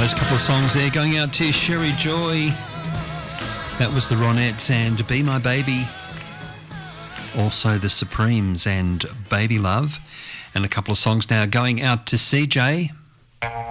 Those couple of songs there going out to Sherry Joy. That was the Ronettes and Be My Baby. Also the Supremes and Baby Love. And a couple of songs now going out to CJ.